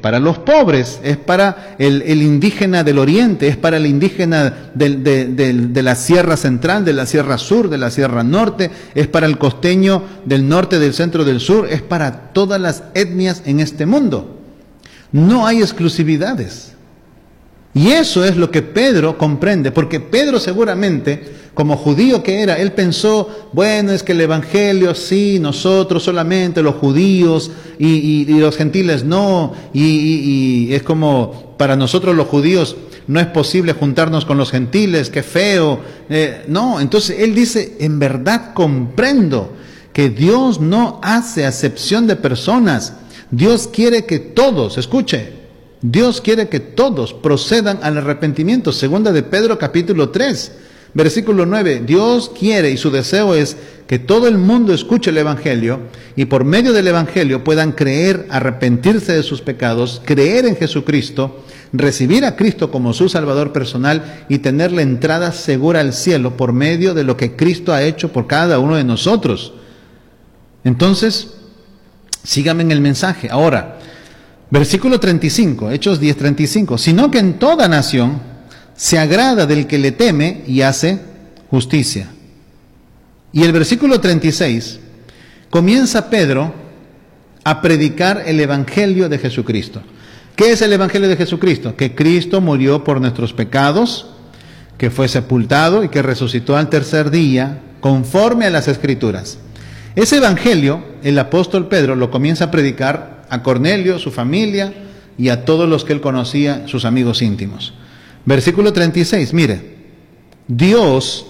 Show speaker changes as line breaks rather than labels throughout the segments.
para los pobres, es para el indígena del oriente, es para el indígena de la Sierra Central, de la Sierra Sur, de la Sierra Norte, es para el costeño del norte, del centro, del sur, es para todas las etnias en este mundo. No hay exclusividades. Y eso es lo que Pedro comprende, porque Pedro seguramente, como judío que era, él pensó, bueno, es que el evangelio sí, nosotros solamente, los judíos y los gentiles no, y es como para nosotros los judíos no es posible juntarnos con los gentiles, qué feo. No, entonces él dice, en verdad comprendo que Dios no hace acepción de personas. Dios quiere que todos, escuche, Dios quiere que todos procedan al arrepentimiento. Segunda de Pedro capítulo 3, versículo 9. Dios quiere y su deseo es que todo el mundo escuche el evangelio y por medio del evangelio puedan creer, arrepentirse de sus pecados, creer en Jesucristo, recibir a Cristo como su Salvador personal y tener la entrada segura al cielo por medio de lo que Cristo ha hecho por cada uno de nosotros. Entonces, síganme en el mensaje. Ahora, versículo 35, Hechos 10:35, sino que en toda nación se agrada del que le teme y hace justicia. Y el versículo 36, comienza Pedro a predicar el evangelio de Jesucristo. ¿Qué es el evangelio de Jesucristo? Que Cristo murió por nuestros pecados, que fue sepultado y que resucitó al tercer día, conforme a las Escrituras. Ese evangelio, el apóstol Pedro lo comienza a predicar a Cornelio, su familia, y a todos los que él conocía, sus amigos íntimos. Versículo 36, mire, Dios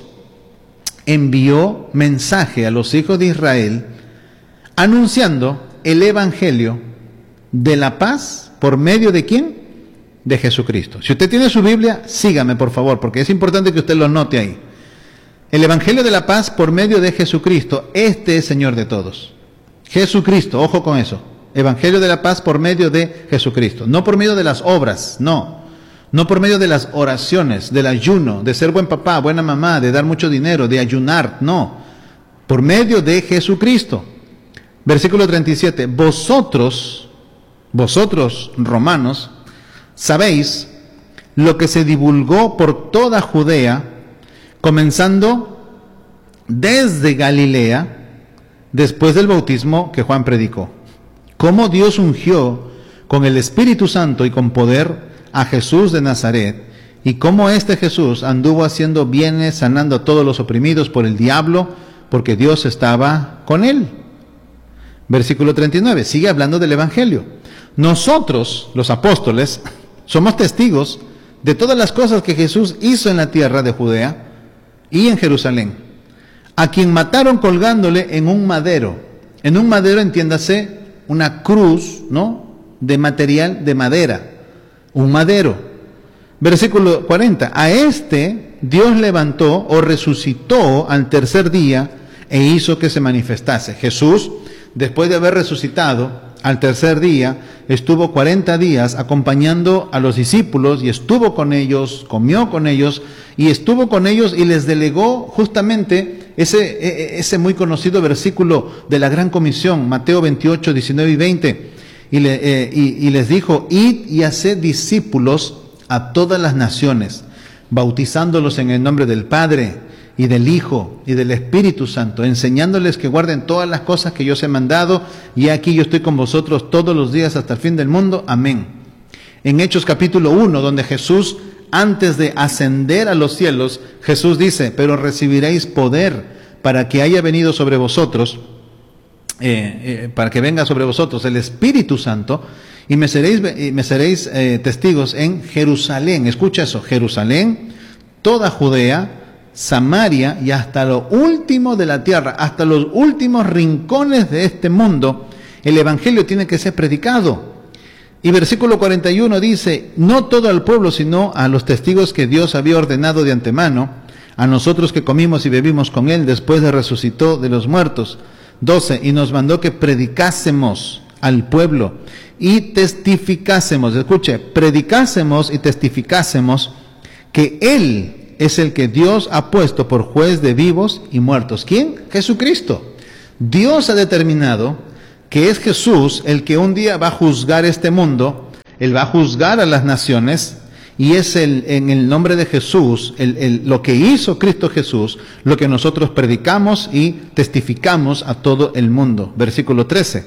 envió mensaje a los hijos de Israel, anunciando el evangelio de la paz, ¿por medio de quién? De Jesucristo. Si usted tiene su Biblia, sígame por favor, porque es importante que usted lo note ahí. El evangelio de la paz por medio de Jesucristo, este es Señor de todos. Jesucristo, ojo con eso. Evangelio de la paz por medio de Jesucristo. No por medio de las obras, no. No por medio de las oraciones, del ayuno, de ser buen papá, buena mamá, de dar mucho dinero, de ayunar, no. Por medio de Jesucristo. Versículo 37. Vosotros, romanos, sabéis lo que se divulgó por toda Judea, comenzando desde Galilea, después del bautismo que Juan predicó. Cómo Dios ungió con el Espíritu Santo y con poder a Jesús de Nazaret, y cómo este Jesús anduvo haciendo bienes, sanando a todos los oprimidos por el diablo, porque Dios estaba con él. Versículo 39, sigue hablando del Evangelio. Nosotros, los apóstoles, somos testigos de todas las cosas que Jesús hizo en la tierra de Judea y en Jerusalén, a quien mataron colgándole en un madero. En un madero, entiéndase, una cruz, ¿no?, de material de madera, un madero. Versículo 40, a este Dios levantó o resucitó al tercer día e hizo que se manifestase. Jesús, después de haber resucitado al tercer día, estuvo 40 días acompañando a los discípulos y estuvo con ellos, comió con ellos y estuvo con ellos y les delegó justamente ese muy conocido versículo de la Gran Comisión, Mateo 28, 19 y 20, y les dijo, id y haced discípulos a todas las naciones, bautizándolos en el nombre del Padre y del Hijo y del Espíritu Santo, enseñándoles que guarden todas las cosas que yo os he mandado, y aquí yo estoy con vosotros todos los días hasta el fin del mundo. Amén. En Hechos capítulo 1, donde Jesús, antes de ascender a los cielos, Jesús dice, pero recibiréis poder para que haya venido sobre vosotros, para que venga sobre vosotros el Espíritu Santo, y me seréis testigos en Jerusalén. Escucha eso, Jerusalén, toda Judea, Samaria y hasta lo último de la tierra, hasta los últimos rincones de este mundo, el evangelio tiene que ser predicado. Y versículo 41 dice, no todo al pueblo, sino a los testigos que Dios había ordenado de antemano, a nosotros que comimos y bebimos con él después de resucitó de los muertos. 12, y nos mandó que predicásemos al pueblo y testificásemos, escuche, predicásemos y testificásemos que él es el que Dios ha puesto por juez de vivos y muertos. ¿Quién? Jesucristo. Dios ha determinado que es Jesús el que un día va a juzgar este mundo Él va a juzgar a las naciones, y es en el nombre de Jesús, lo que hizo Cristo Jesús, lo que nosotros predicamos y testificamos a todo el mundo. Versículo 13.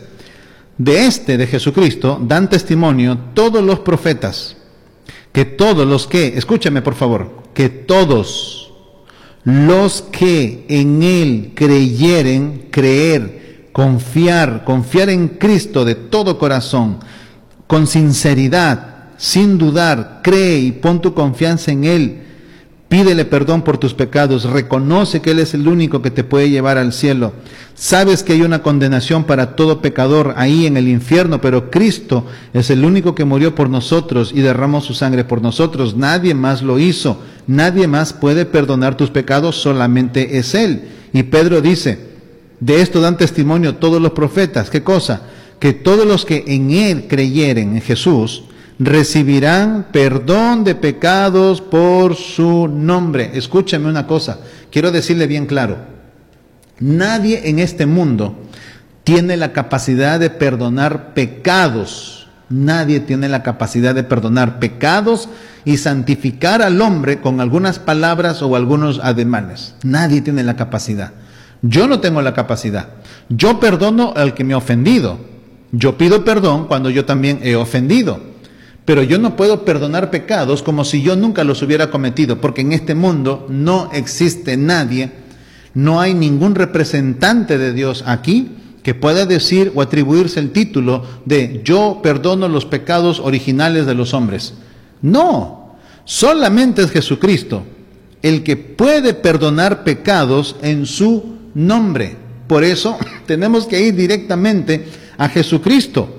De Jesucristo, dan testimonio todos los profetas, que todos los que, escúchame por favor, que todos los que en Él creyeren, creer, confiar en Cristo de todo corazón, con sinceridad, sin dudar, cree y pon tu confianza en Él, pídele perdón por tus pecados, reconoce que Él es el único que te puede llevar al cielo. Sabes que hay una condenación para todo pecador ahí en el infierno, pero Cristo es el único que murió por nosotros y derramó su sangre por nosotros. Nadie más lo hizo, nadie más puede perdonar tus pecados, solamente es Él. Y Pedro dice, de esto dan testimonio todos los profetas. ¿Qué cosa? Que todos los que en Él creyeren, en Jesús, recibirán perdón de pecados por su nombre. Escúchame una cosa, quiero decirle bien claro, nadie en este mundo tiene la capacidad de perdonar pecados, nadie tiene la capacidad de perdonar pecados y santificar al hombre con algunas palabras o algunos ademanes. Nadie tiene la capacidad. Yo no tengo la capacidad. Yo perdono al que me ha ofendido, yo pido perdón cuando yo también he ofendido. Pero yo no puedo perdonar pecados como si yo nunca los hubiera cometido, porque en este mundo no existe nadie, no hay ningún representante de Dios aquí que pueda decir o atribuirse el título de yo perdono los pecados originales de los hombres. No, solamente es Jesucristo el que puede perdonar pecados en su nombre. Por eso tenemos que ir directamente a Jesucristo.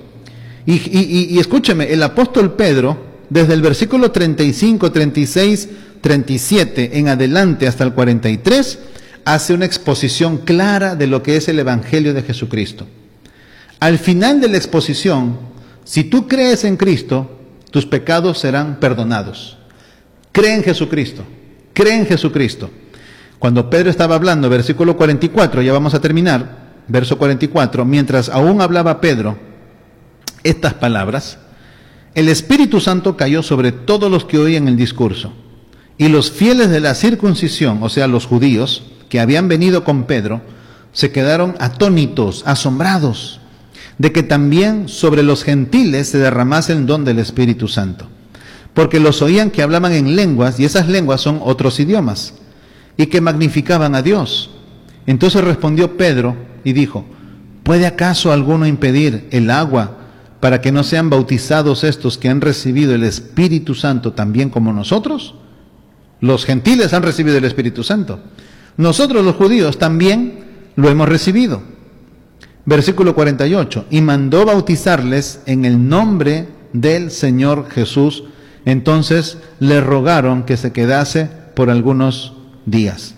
Y escúcheme, el apóstol Pedro, desde el versículo 35, 36, 37 en adelante hasta el 43, hace una exposición clara de lo que es el Evangelio de Jesucristo. Al final de la exposición, si tú crees en Cristo, tus pecados serán perdonados. Cree en Jesucristo, cree en Jesucristo. Cuando Pedro estaba hablando, versículo 44, ya vamos a terminar, verso 44, mientras aún hablaba Pedro estas palabras, el Espíritu Santo cayó sobre todos los que oían el discurso, y los fieles de la circuncisión, o sea, los judíos que habían venido con Pedro, se quedaron atónitos, asombrados, de que también sobre los gentiles se derramase el don del Espíritu Santo, porque los oían que hablaban en lenguas, y esas lenguas son otros idiomas, y que magnificaban a Dios. Entonces respondió Pedro y dijo, ¿puede acaso alguno impedir el agua para que no sean bautizados estos que han recibido el Espíritu Santo también como nosotros? Los gentiles han recibido el Espíritu Santo. Nosotros los judíos también lo hemos recibido. Versículo 48. Y mandó bautizarles en el nombre del Señor Jesús. Entonces le rogaron que se quedase por algunos días.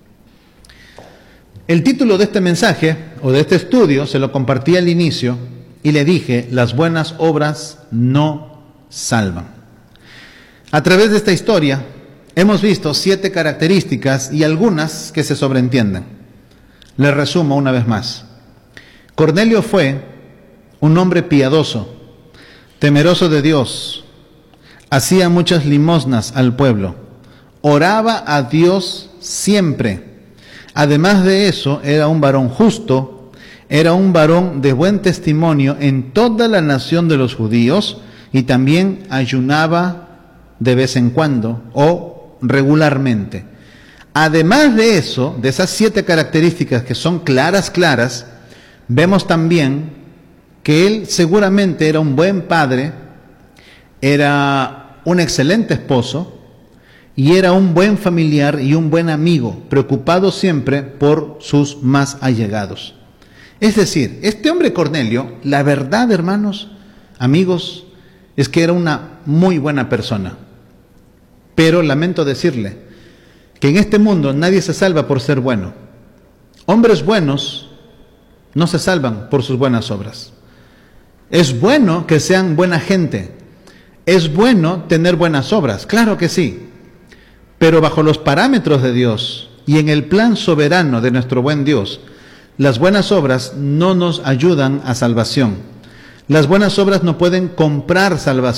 El título de este mensaje o de este estudio se lo compartí al inicio y le dije, las buenas obras no salvan. A través de esta historia hemos visto 7 características y algunas que se sobreentienden. Les resumo una vez más. Cornelio fue un hombre piadoso, temeroso de Dios, hacía muchas limosnas al pueblo, oraba a Dios siempre. Además de eso, era un varón justo, era un varón de buen testimonio en toda la nación de los judíos y también ayunaba de vez en cuando o regularmente. Además de eso, de esas 7 características que son claras, vemos también que él seguramente era un buen padre, era un excelente esposo y era un buen familiar y un buen amigo, preocupado siempre por sus más allegados. Es decir, este hombre Cornelio, la verdad, hermanos, amigos, es que era una muy buena persona. Pero lamento decirle que en este mundo nadie se salva por ser bueno. Hombres buenos no se salvan por sus buenas obras. Es bueno que sean buena gente. Es bueno tener buenas obras, claro que sí. Pero bajo los parámetros de Dios y en el plan soberano de nuestro buen Dios, las buenas obras no nos ayudan a salvación. Las buenas obras no pueden comprar salvación.